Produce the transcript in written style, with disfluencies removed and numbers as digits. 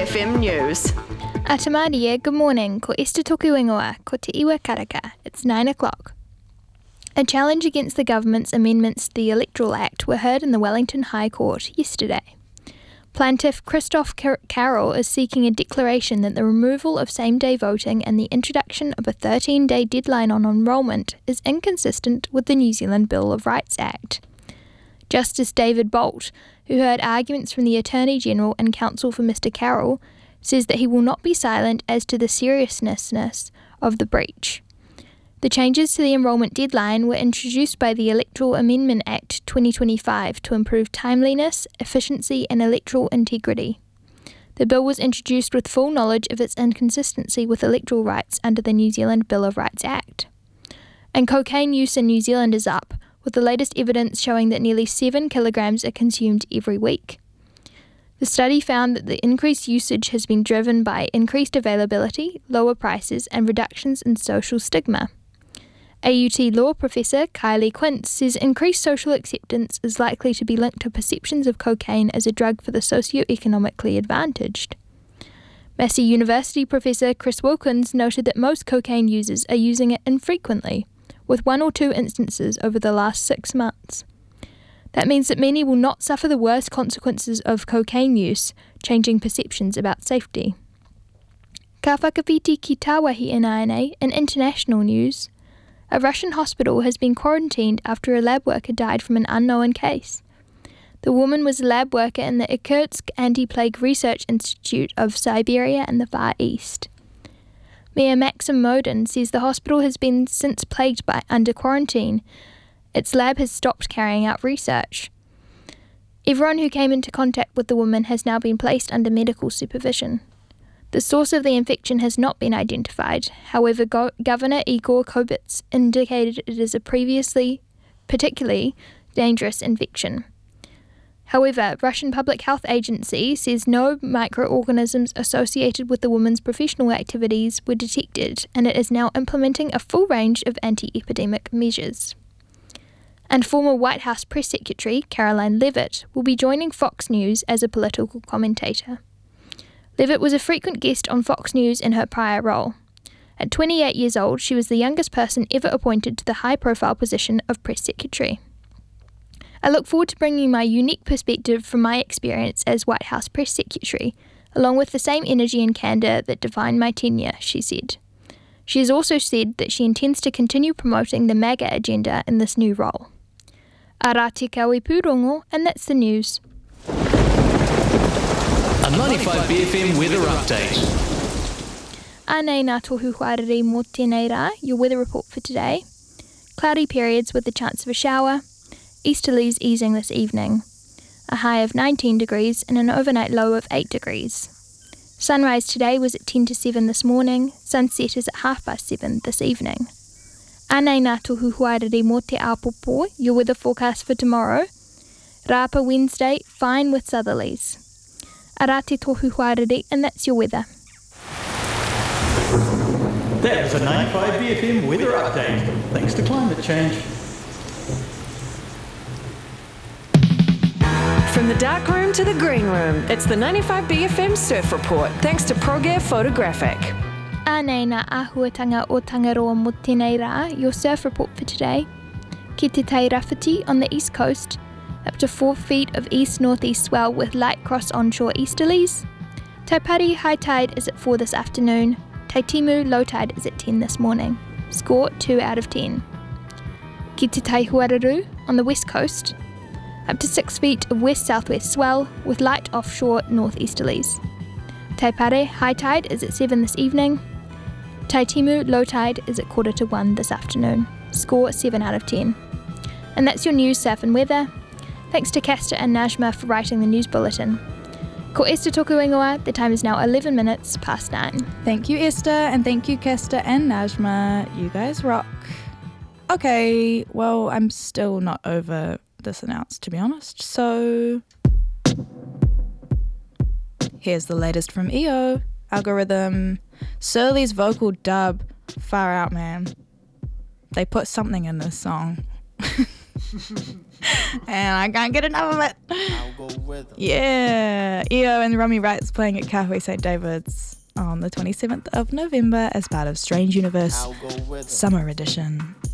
BFM News. Atamaria, good morning. Ko Esther toku ingoa, ko te iwa karaka. It's 9 o'clock. A challenge against the government's amendments to the Electoral Act were heard in the Wellington High Court yesterday. Plaintiff Christoph Carroll is seeking a declaration that the removal of same-day voting and the introduction of a 13-day deadline on enrolment is inconsistent with the New Zealand Bill of Rights Act. Justice David Bolt, who heard arguments from the Attorney-General and counsel for Mr Carroll, says that he will not be silent as to the seriousness of the breach. The changes to the enrolment deadline were introduced by the Electoral Amendment Act 2025 to improve timeliness, efficiency and electoral integrity. The bill was introduced with full knowledge of its inconsistency with electoral rights under the New Zealand Bill of Rights Act. And cocaine use in New Zealand is up, with the latest evidence showing that nearly 7 kilograms are consumed every week. The study found that the increased usage has been driven by increased availability, lower prices and reductions in social stigma. AUT law professor Kylie Quince says increased social acceptance is likely to be linked to perceptions of cocaine as a drug for the socio-economically advantaged. Massey University professor Chris Wilkins noted that most cocaine users are using it infrequently, with 1 or 2 instances over the last 6 months. That means that many will not suffer the worst consequences of cocaine use, changing perceptions about safety. Ka whakawhiti ki tāwahi ināne in international news. A Russian hospital has been quarantined after a lab worker died from an unknown case. The woman was a lab worker in the Irkutsk Anti-Plague Research Institute of Siberia and the Far East. Mayor Maxim Modin says the hospital has been since plagued under quarantine. Its lab has stopped carrying out research. Everyone who came into contact with the woman has now been placed under medical supervision. The source of the infection has not been identified. However, Governor Igor Kobits indicated it is a previously particularly dangerous infection. However, Russian Public Health Agency says no microorganisms associated with the woman's professional activities were detected, and it is now implementing a full range of anti-epidemic measures. And former White House Press Secretary Caroline Leavitt will be joining Fox News as a political commentator. Leavitt was a frequent guest on Fox News in her prior role. At 28 years old, she was the youngest person ever appointed to the high-profile position of Press Secretary. I look forward to bringing my unique perspective from my experience as White House Press Secretary, along with the same energy and candour that defined my tenure, she said. She has also said that she intends to continue promoting the MAGA agenda in this new role. Ara te kawi pūrongo, and that's the news. A 95 BFM weather update. Anei ngā tohu whaarere mō tēnei rā, your weather report for today. Cloudy periods with the chance of a shower. Easterlies easing this evening. A high of 19 degrees and an overnight low of 8 degrees. Sunrise today was at 10 to 7 this morning. Sunset is at 7:30 this evening. Anei ngā tohu whaarere mō te apopo, your weather forecast for tomorrow. Rapa Wednesday, fine with southerlies. Ara te tohu whaarere, and that's your weather. That was a 95 BFM weather update, thanks to climate change. From the dark room to the green room, it's the 95 BFM Surf Report, thanks to ProGear Photographic. Anei ngā āhuatanga o Tangaroa mō tēnei rā, your surf report for today. Ki te Tairāwhiti on the east coast, up to 4 feet of east-northeast swell with light cross onshore easterlies. Taipari high tide is at 4 this afternoon. Taitimu low tide is at 10 this morning. Score 2 out of 10. Ki te Taihuararu on the west coast, up to 6 feet of west-southwest swell with light offshore northeasterlies. Taipare high tide is at 7 this evening. Taitimu low tide is at 1:45 this afternoon. Score 7 out of 10. And that's your news, surf and weather. Thanks to Kasta and Najma for writing the news bulletin. Ko Esther toku ingoa, the time is now 11 minutes past 9. Thank you, Esther, and thank you, Kesta and Najma. You guys rock. Okay, well, I'm still not over this announce, to be honest, so here's the latest from EO. Algorithm. Surly's vocal dub. Far out, man. They put something in this song. And I can't get enough of it. Yeah. EO and Romy Wright's playing at Kahwe St. David's on the 27th of November as part of Strange Universe Summer Edition.